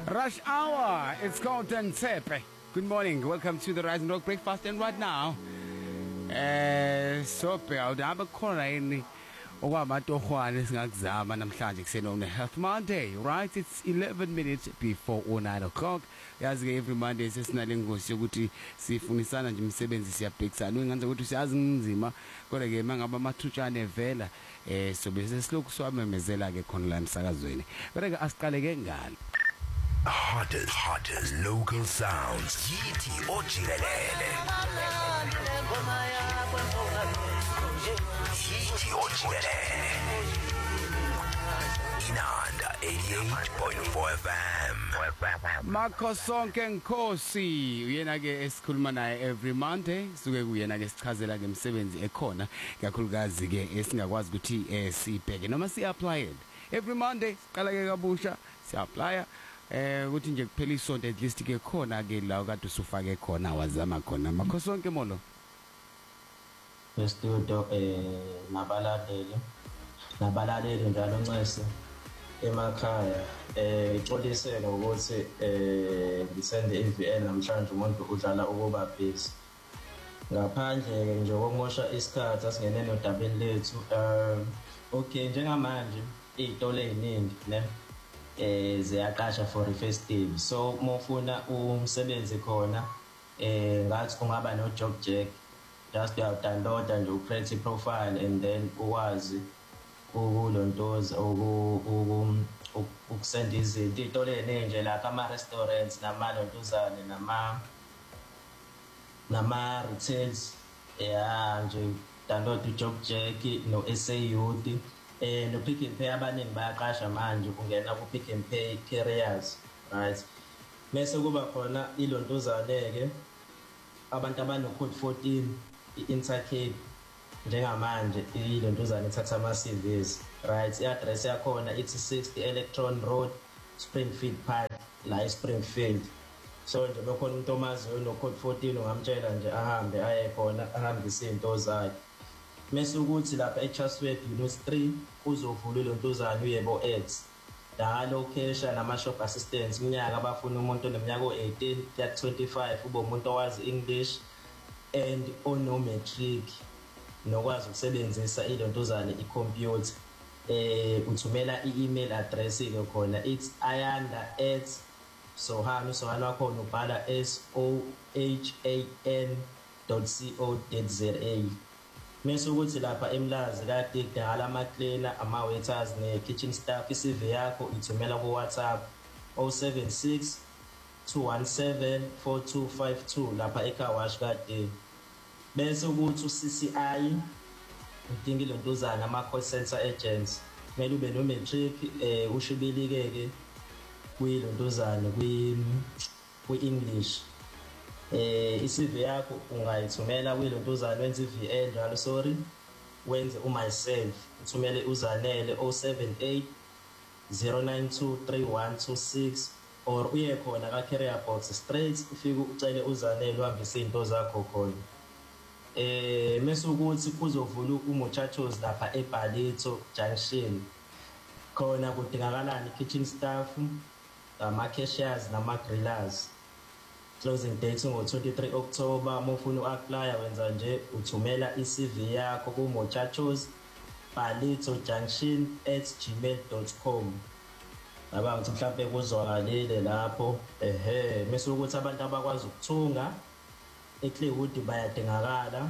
Rush Hour, it's called Nsepe. Good morning, welcome to the Rise and Rock Breakfast. And right now, so awudaba khona yini okwamatohwane singakuzama namhlanje kuseni on Health Monday, right? It's 11 minutes before 9 o'clock. Yazi ke every Monday sesinale ngosi yokuthi sifunisana nje imisebenzi siyabhekisana engenza ukuthi siyazi nzima kodwa ke mangaba amathutshane evela so bese siloku swamemezela ke khona la emsakazweni. Kodwa ke asiqale ke ngalo. Hottest local sounds. Yithi ojikelele. Yithi ojikelele. Inanda 88.4 FM. Makhosonke Nkosi uyena ke esikhuluma naye every Monday suke kuyena ke sichazela ke imisebenzi ekhona kakhulukazi ke esingakwazi ukuthi sibheke noma si-apply every Monday siqala ke kabusha si-apply ukuthi nje kuphela isonto at least ke khona ke la kade usufake khona wazama khona Makhosonke molo studio nabalaleli njalo Ncese emakhaya ixolisela ukuthi ngisende iVN namhlanje umuntu udlala ukuba busy ngaphandle ke nje komosha isikhathi asingene nodabeni lethu okay njengamanje izitolo eziningi ne ziyaqasha for festive so mofuna umsebenzi khona ngathi kungaba no job jack just download nje ucreate profile and then ukwazi ukulontoza ukusenda izinto izitolo eziningi lapha ama restaurants namalontuzane nama retails nje download ujob jack no SA Youth no Pick n Pay abaningi bayaqasha manje ungena ku Pick n Pay careers right mase kuba khona ilontuzane ke abantu abano code 14 iIntercape njengamanje ilontuzane ithatha ama CVs right iaddress yakhona ithi 60 Electron Road Springfield Park la eSpringfield so nje bekhona umuntu omaziyo no code 14 ungamtshela nje ahambe aye khona ahambise izinto zakhe mase ukuthi lapha eChatsworth Unit 3 uzovula ilontuzane uyebo X la location nama shop assistants iminyaka abafuna umuntu oneminyaka o18 kuya 25 ube umuntu owazi English and ono matric nokwazi ukusebenzisa ilontuzane icomputer uthumela i-email address ke khona it's ayanda@sohana wakho ubhala sohan.co.za mase ukuthi lapha eMlazi kade kudala ama cleaner ama waiters ne kitchen staff iCV yakho ithumela ku WhatsApp 076 217 4252 lapha eKawash kade bese ukuthi uCCI udinga ilontuzana ama call center agents kumele ube no matric ushibilike kuyilontuzana kwi-English iCV yakho ungayithumela kuyilontuzana wenze iVN njalo wenze myself uthumele uzanele 078 092 3126 or uye khona ka carrier box straight ufike ucele uzanele uhambise izinto zakho khona mase ukuthi kuzovula uMuchachos lapha eBalito Junction khona kudingakalani kitchen staff ama cashiers nama grillers closing date ngo23 October mofuna uapply wenza nje uthumela iCV yakho ku Muchachos Balito Junction@gmail.com aba ngithi mhlawumbe kuzwakalile lapho mase ukuthi abantu abakwazi ukuthunga eClaywood bayadingakala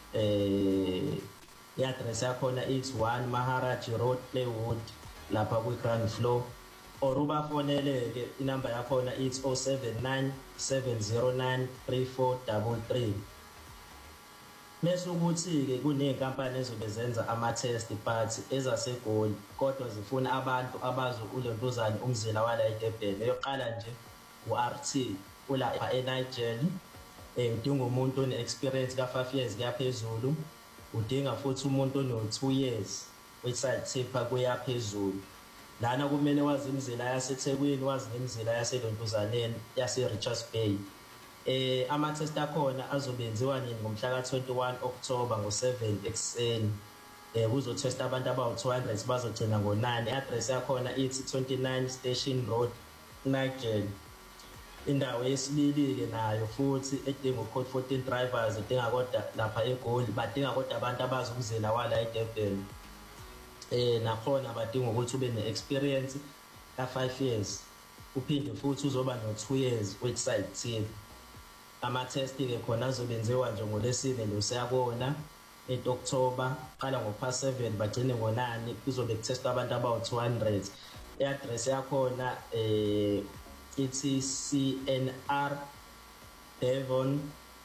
iaddress yakhona it's 1 Maharaj Road Claywood lapha ku ground floor or ubafonele ke inamba yakhona it's 079 709 3433 mase ukuthi ke kunezikampani ezobezenza ama test but ezaseGoli kodwa zifuna abantu abazi ulontuzane umzila wala eDurban eyoqala nje uRT ulapha eNigel udinga umuntu one experience ka 5 years kuyaphezulu udinga futhi umuntu ono 2 years weside tipha kuyaphezulu lana kumele wazi imizila yaseThekwini wazi nemizila yaselontuzaneni yase Richards Bay ama test akhona azobenziwa nini ngomhla ka 21 October ngo7 ekseni kuzotesta abantu abawu 200 bazogcina ngo9 address yakhona ithi 29 Station Road Nigel. Indawo yesibili-ke nayo futhi edinga u-code 14 drivers edinga kodwa lapha eGoli badinga kodwa abantu abazumzila wala eDurban. Nakhona badinga ukuthi ube ne-experience ka-5 years uphinde futhi uzoba no-2 years website team. Ama-test-ke khona azobenziwa nje ngoLwesine lo siyakona October qala ngo-past 7 bagcine ngo-9 kuzobe kutestwa abantu abawu-200. I-address yakhona ithi CNR Devon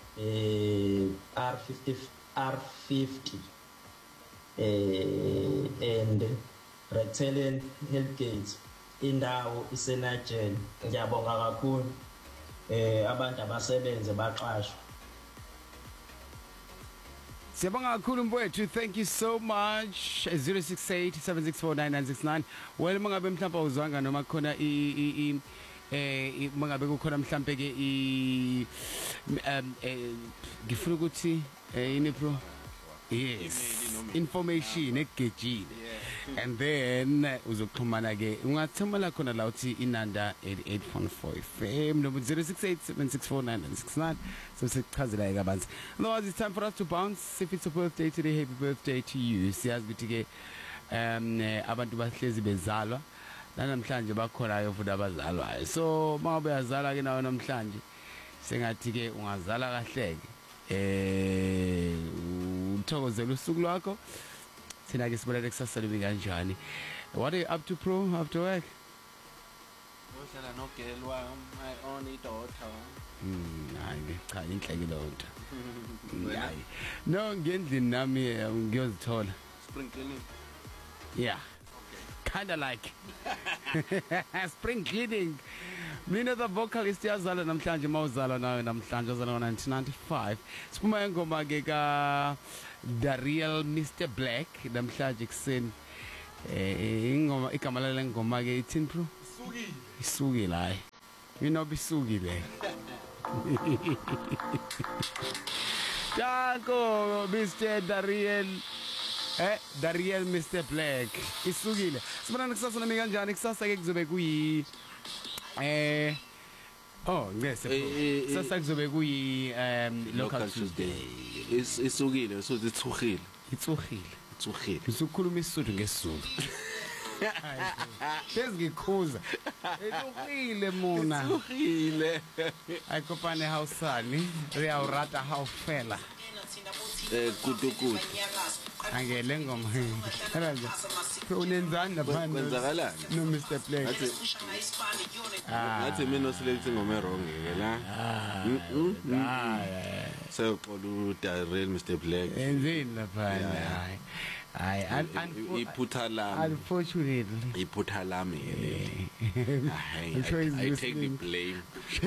R50 and Rectalian Hillgate indawo iseNigel. Ngiyabonga kakhulu abantu abasebenze baqashwa. Siyabonga kakhulu mfowethu, thank you so much. 06876499969. Well mangabe mhlawumbe awuzwanga noma khona mangabe kukhona mhlawumbe ke ngifuna ukuthi ini pro yes information egejile and then uzoxhumana ke ungathumela khona la uthi inanda 88.4 FM no 0687649969 so sichazela kabanzi. Otherwise it's time for us to bounce. If it's a birthday today, happy birthday to you. Siyazi ukuthi ke abantu bahlezi bezalwa namhlanje bakhonayo futhi abazalwayo. So mangabe uyazala ke nawe namhlanje sengathi ke ungazala kahle ke uthokozela usuku lwakho. Thina ke sibona kusasa libe kanjani. What are you up to pro after work? Uhlala nogelwa my only daughter. Hayi cha inhleke lonto. Hayi. No ngendlini nami ngiyozithola. Spring cleaning. Yeah. Kinda like spring cleaning. Mina the vocalist yazala namhlanje mawuzala nawe namhlanje uzala ngo1995. Siphuma engoma ke ka The Real Mr Black namhlanje kuseni. Ingoma igama lengoma ke ithini pro? Isuki la. Isuki le. Danko Mr The Real The Real Mr Black isukile. Sibona kusasa nami kanjani kusasa ke kuzobe kuyi ngese sasa kuzobe kuyi local Tuesday. Isukile so itsukhile. Itsukhile. Usukhuluma isizulu ngesizulu. Ngikhuza. Itsukhile mona. Itsukhile. Ayikopane hawusani. Riyawrata hawfela. Kudu. Angele ngoma. Kanje. Unenzani lapha? Kwenzakalani? No Mr Black. Ngathi mina oselect ngoma wrong ke la. So qolu The Real Mr Black. Enzini lapha? Hayi, iphutha lami. Unfortunately. Iphutha lami. I take the blame.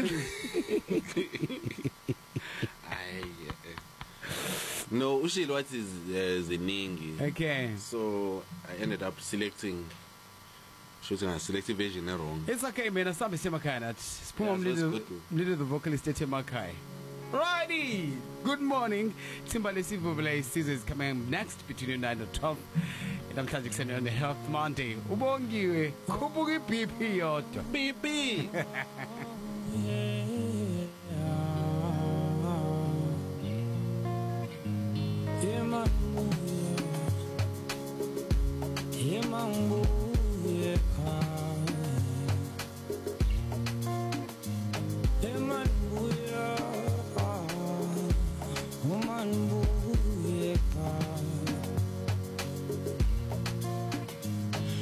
No, ushilo what is ziningi. Okay. So I ended up shooting a selective version wrong. It's okay, man. Asambe semakhaya nathi. Siphuma umlilo the vocalist emakhaya. Righty. Good morning. Timbale Sivubele season is coming next between 9 and 12. Namhlanje kuseni on the Health Monday. Ubongiwe kubuka BP yodwa. BP. Yeah, man.